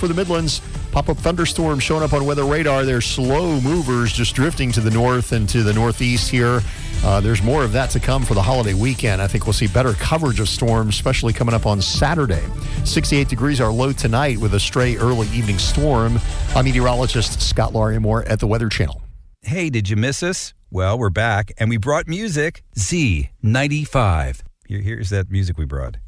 for the Midlands. Pop-up thunderstorms showing up on weather radar. They're slow movers just drifting to the north and to the northeast here. There's more of that to come for the holiday weekend. I think we'll see better coverage of storms, especially coming up on Saturday. 68 degrees our low tonight with a stray early evening storm. I'm meteorologist Scott Larimore at the Weather Channel. Hey, did you miss us? Well, we're back, and we brought music. Z95. Here's that music we brought.